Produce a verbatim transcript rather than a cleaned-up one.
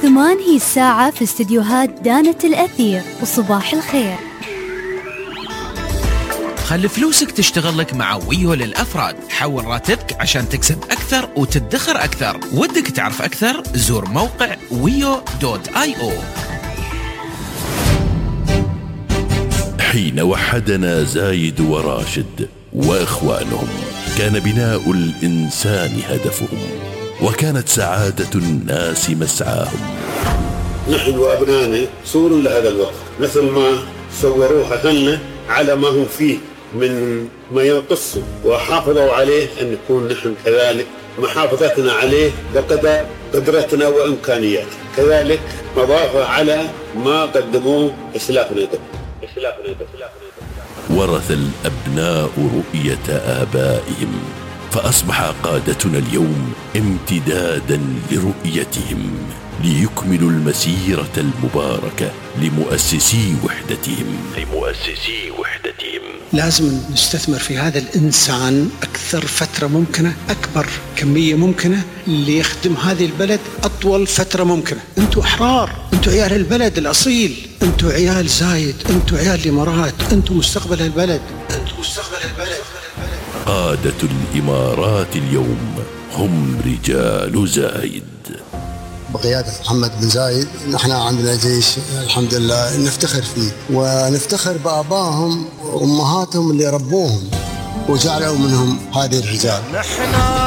ثمان هي الساعة في استديوهات دانة الأثير. وصباح الخير. خلي فلوسك تشتغل لك مع ويو للأفراد. حول راتبك عشان تكسب أكثر وتدخر أكثر. ودك تعرف أكثر؟ زور موقع ويو دوت آي أو. حين وحدنا زايد وراشد وإخوانهم كان بناء الإنسان هدفهم، وكانت سعادة الناس مسعاهم. نحن وأبنائنا صوروا لهذا الوقت مثل ما صوروها لنا على ما هم فيه من ما ينقص، وحافظوا عليه أن نكون نحن كذلك محافظتنا عليه بقدر قدرتنا وإمكانياتنا، كذلك مضافة على ما قدموه إسلافنا قبل. ورث الأبناء رؤية آبائهم، فأصبح قادتنا اليوم امتدادا لرؤيتهم ليكملوا المسيرة المباركة لمؤسسي وحدتهم لمؤسسي وحدتهم. لازم نستثمر في هذا الإنسان أكثر فترة ممكنة، أكبر كمية ممكنة، ليخدم هذه البلد أطول فترة ممكنة. أنتوا أحرار، أنتوا عيال البلد الأصيل، أنتوا عيال زايد، أنتوا عيال الإمارات، أنتوا مستقبل البلد، أنتوا مستقبل البلد. قادة الإمارات اليوم هم رجال زايد بقيادة محمد بن زايد. نحن عندنا جيش الحمد لله نفتخر فيه، ونفتخر بآبائهم وأمهاتهم اللي ربوهم وجعلوا منهم هذه الرجال.